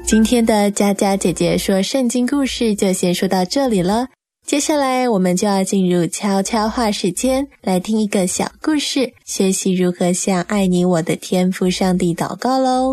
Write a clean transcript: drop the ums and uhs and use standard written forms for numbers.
今天的佳佳姐姐说圣经故事就先说到这里了，接下来我们就要进入悄悄话时间，来听一个小故事，学习如何向爱你我的天父上帝祷告咯。